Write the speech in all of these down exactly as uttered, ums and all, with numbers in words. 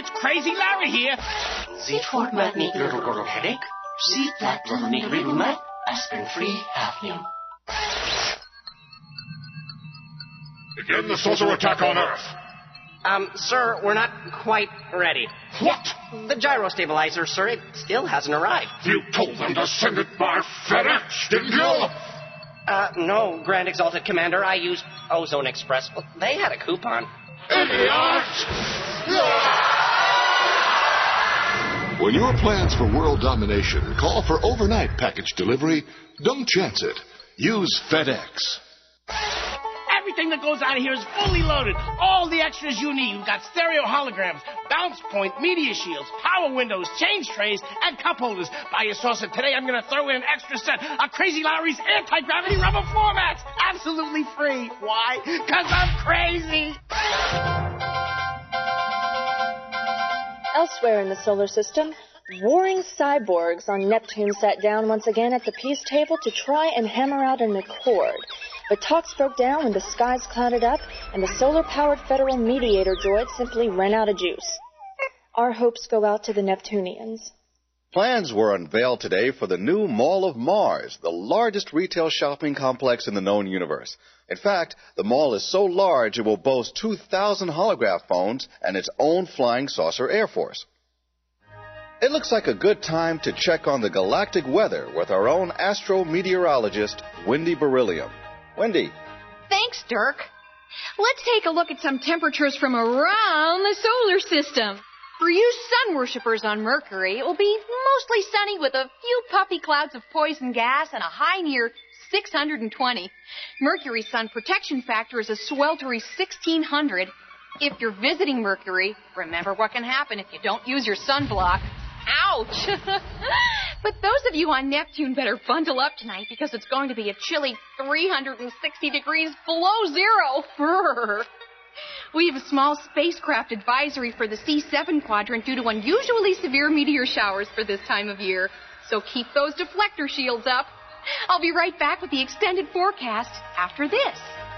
It's Crazy Larry here. Seat format make little girl headache. Seat flat little make little mat. Aspirin-free hafnium. Begin the saucer attack on Earth. Um, sir, we're not quite ready. What? The gyro stabilizer, sir, it still hasn't arrived. You told them to send it by FedEx, didn't you? Uh, no, Grand Exalted Commander. I used Ozone Express. Well, they had a coupon. Idiot! When your plans for world domination call for overnight package delivery, don't chance it. Use FedEx. Everything that goes on here is fully loaded. All the extras you need. You've got stereo holograms, bounce point, media shields, power windows, change trays, and cup holders. Buy your saucer today. I'm going to throw in an extra set of Crazy Larry's anti-gravity rubber floor mats. Absolutely free. Why? Because I'm crazy. Elsewhere in the solar system, warring cyborgs on Neptune sat down once again at the peace table to try and hammer out an accord. But talks broke down when the skies clouded up and the solar-powered Federal Mediator droid simply ran out of juice. Our hopes go out to the Neptunians. Plans were unveiled today for the new Mall of Mars, the largest retail shopping complex in the known universe. In fact, the mall is so large it will boast two thousand holograph phones and its own flying saucer air force. It looks like a good time to check on the galactic weather with our own astro-meteorologist, Wendy Beryllium. Wendy. Thanks, Dirk. Let's take a look at some temperatures from around the solar system. For you sun worshippers on Mercury, it will be mostly sunny with a few puffy clouds of poison gas and a high near six hundred twenty. Mercury's sun protection factor is a sweltering sixteen hundred. If you're visiting Mercury, remember what can happen if you don't use your sunblock. Ouch! But those of you on Neptune better bundle up tonight because it's going to be a chilly three hundred sixty degrees below zero. We have a small spacecraft advisory for the C seven quadrant due to unusually severe meteor showers for this time of year. So keep those deflector shields up. I'll be right back with the extended forecast after this.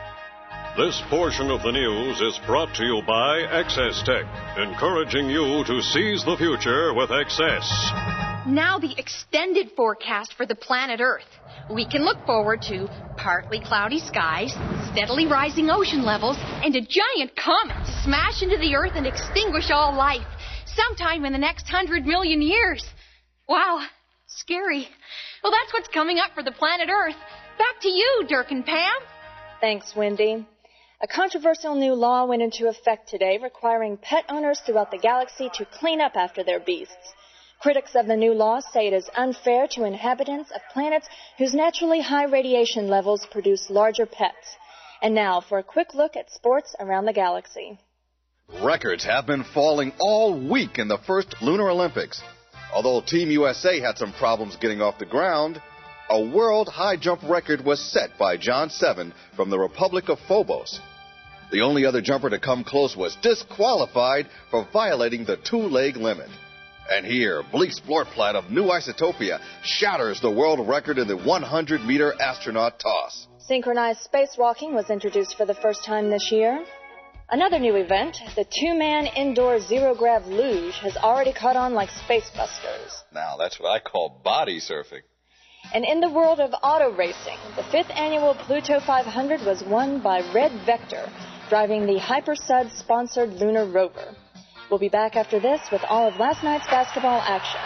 This portion of the news is brought to you by Excess Tech, encouraging you to seize the future with excess. Now the extended forecast for the planet Earth. We can look forward to partly cloudy skies, steadily rising ocean levels, and a giant comet to smash into the Earth and extinguish all life sometime in the next hundred million years. Wow, scary. Well, that's what's coming up for the planet Earth. Back to you, Dirk and Pam. Thanks, Wendy. A controversial new law went into effect today requiring pet owners throughout the galaxy to clean up after their beasts. Critics of the new law say it is unfair to inhabitants of planets whose naturally high radiation levels produce larger pets. And now for a quick look at sports around the galaxy. Records have been falling all week in the first Lunar Olympics. Although Team U S A had some problems getting off the ground, a world high jump record was set by John Seven from the Republic of Phobos. The only other jumper to come close was disqualified for violating the two-leg limit. And here, Bleeks Blortplat of New Isotopia shatters the world record in the one hundred meter astronaut toss. Synchronized spacewalking was introduced for the first time this year. Another new event, the two-man indoor zero-grav luge, has already caught on like Spacebusters. Now, that's what I call body surfing. And in the world of auto racing, the fifth annual Pluto five hundred was won by Red Vector, driving the Hypersud-sponsored lunar rover. We'll be back after this with all of last night's basketball action.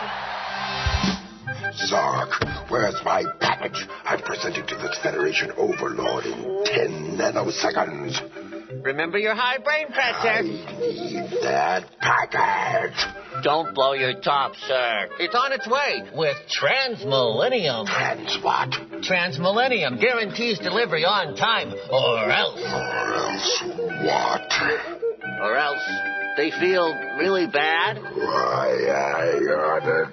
Zark, where's my package? I'm presenting to the Federation Overlord in ten nanoseconds. Remember your high brain pressure. I need that package. Don't blow your top, sir. It's on its way with Transmillennium. Trans what? Transmillennium guarantees delivery on time, or else. Or else what? Or else they feel really bad. Why, I oughta...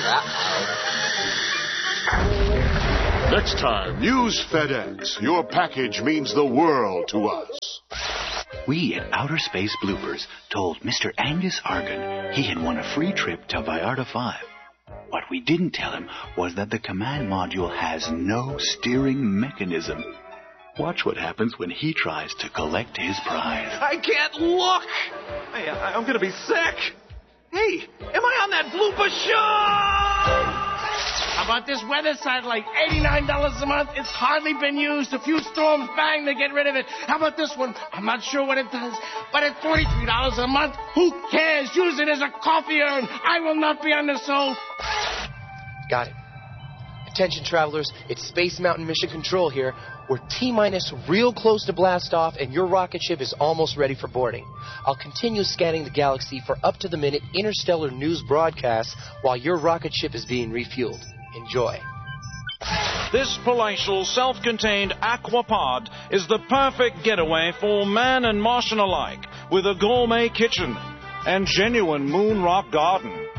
Uh-oh. Next time, use FedEx. Your package means the world to us. We at Outer Space Bloopers told Mister Angus Argon he had won a free trip to Vallarta five. What we didn't tell him was that the command module has no steering mechanism. Watch what happens when he tries to collect his prize. I can't look! I, I'm gonna be sick! Hey, am I on that blooper show? How about this weather satellite? eighty-nine dollars a month. It's hardly been used. A few storms, bang, they get rid of it. How about this one? I'm not sure what it does, but at forty-three dollars a month, who cares? Use it as a coffee urn. I will not be undersold. Got it. Attention, travelers. It's Space Mountain Mission Control here. We're T-minus real close to blast off, and your rocket ship is almost ready for boarding. I'll continue scanning the galaxy for up-to-the-minute interstellar news broadcasts while your rocket ship is being refueled. Enjoy. This palatial, self-contained aquapod is the perfect getaway for man and Martian alike, with a gourmet kitchen and genuine moon rock garden.